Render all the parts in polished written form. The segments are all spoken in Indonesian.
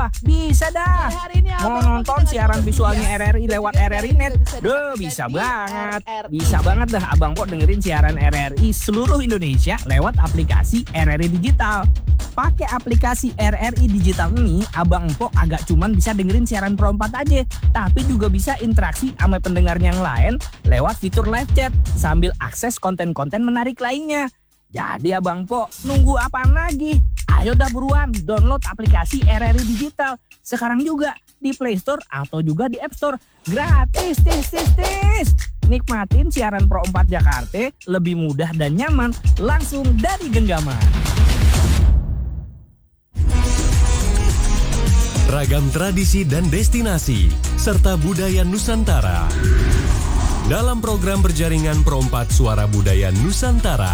Bisa dah. Mau nonton siaran visualnya RRI lewat RRI Net? Bisa banget. Bisa banget dah Abang Po dengerin siaran RRI seluruh Indonesia lewat aplikasi RRI Digital. Pakai aplikasi RRI Digital ini, Abang Po agak cuman bisa dengerin siaran Pro 4 aja, tapi juga bisa interaksi sama pendengarnya yang lain lewat fitur live chat sambil akses konten-konten menarik lainnya. Jadi Abang Po, nunggu apaan lagi? Ayo dah buruan download aplikasi RRI Digital sekarang juga di Play Store atau juga di App Store. Gratis, tis. Nikmatin siaran Pro 4 Jakarta lebih mudah dan nyaman langsung dari genggaman. Ragam tradisi dan destinasi serta budaya Nusantara dalam program berjaringan Pro 4 Suara Budaya Nusantara.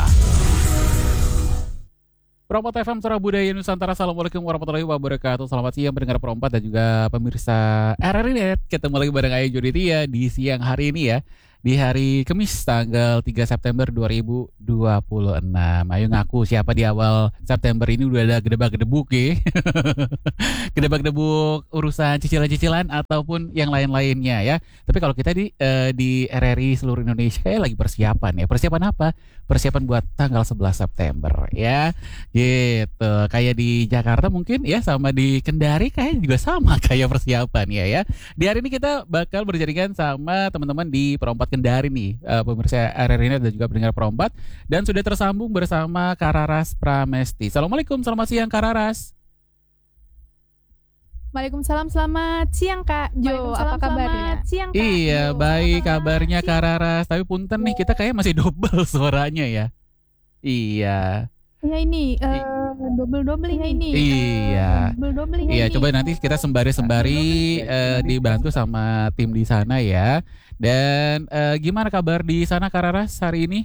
Pro 4 FM Suara Budaya Nusantara. Assalamualaikum warahmatullahi wabarakatuh. Selamat siang pendengar Pro 4 dan juga pemirsa RRI Net. Ketemu lagi bareng Ayu Joditia di siang hari ini ya. Di hari Kamis tanggal 3 September 2026. Ayo ngaku siapa di awal September ini udah ada gedebak-gedebuk ya. Gedebak-gedebuk urusan cicilan-cicilan ataupun yang lain-lainnya ya. Tapi kalau kita di RRI seluruh Indonesia kayak lagi persiapan ya. Persiapan apa? Persiapan buat tanggal 11 September ya. Gitu. Kayak di Jakarta mungkin ya, sama di Kendari kayaknya juga sama kayak persiapan ya. Di hari ini kita bakal berjaringan sama teman-teman di Pro 4 Kendari nih, pemirsa RRI Net dan juga pendengar Pro 4, dan sudah tersambung bersama Kararas Pramesti. Assalamualaikum, selamat siang Kararas. Waalaikumsalam, selamat siang Kak Jo, apa kabarnya? Siang, Kak Iya, Jo, baik apa kabarnya siang. Kararas. Tapi punten nih, kita kayaknya masih double suaranya ya. Iya. Ya ini double ini. Iya. Double Iya, coba nanti kita sembari dibantu sama tim di sana ya. Dan gimana kabar di sana Kararas hari ini?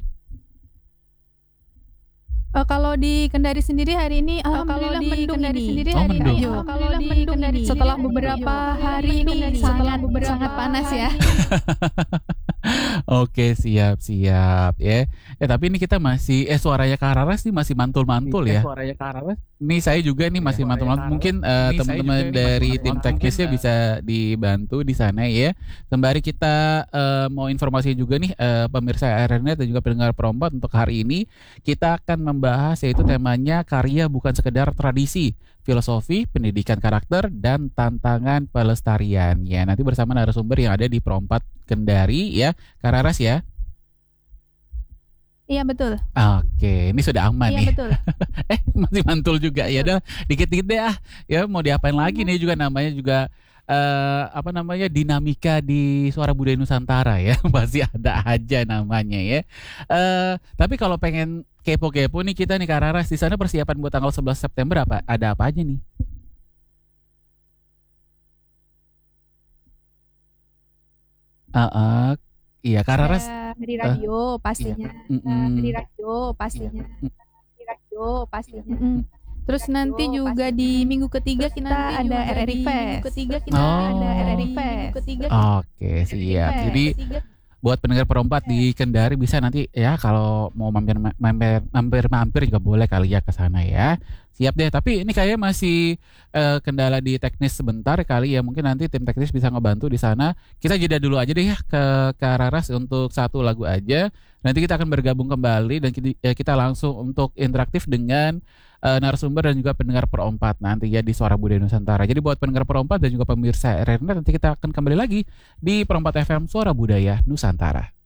Kalau di Kendari sendiri hari ini alhamdulillah mendung ini. Mendung. Kalau di Kendari setelah beberapa hari ini sangat panas ya. Oke, siap ya. Tapi ini kita masih suaranya Kararas nih masih mantul-mantul ya. Suaranya Kararas. Ini saya juga nih masih mantul-mantul. Mungkin teman-teman dari tim teknisnya bisa dibantu di sana ya. Sembari kita mau informasi juga nih pemirsa RRI Net dan juga pendengar Pro 4 untuk hari ini kita akan membahas yaitu temanya karya bukan sekedar tradisi, filosofi, pendidikan karakter, dan tantangan pelestarian. Ya, nanti bersama narasumber yang ada di Pro 4 Kendari ya, Kararas ya. Iya betul. Oke, ini sudah aman nih. Iya betul. Masih mantul juga ya. Udah dikit-dikit deh ya, mau diapain lagi nih, juga namanya juga dinamika di Suara Budaya Nusantara ya. Pasti ada aja namanya ya. Tapi kalau pengen kepo-kepo nih kita nih Kararas, di sana persiapan buat tanggal 11 September ada apa aja nih? Iya Kararas. Di radio pastinya. Di radio pastinya. Terus nanti juga di minggu ketiga kita ada RRI Fest. Oke, siap. Jadi buat pendengar Pro 4 di Kendari bisa nanti ya, kalau mau mampir juga boleh kali ya ke sana ya. Siap deh, tapi ini kayaknya masih kendala di teknis sebentar kali ya. Mungkin nanti tim teknis bisa ngebantu di sana. Kita jeda dulu aja deh ya ke Kararas untuk satu lagu aja. Nanti kita akan bergabung kembali dan kita langsung untuk interaktif dengan narasumber dan juga pendengar Pro 4 nanti ya di Suara Budaya Nusantara. Jadi buat pendengar Pro 4 dan juga pemirsa RRI Net, nanti kita akan kembali lagi di Pro 4 FM Suara Budaya Nusantara.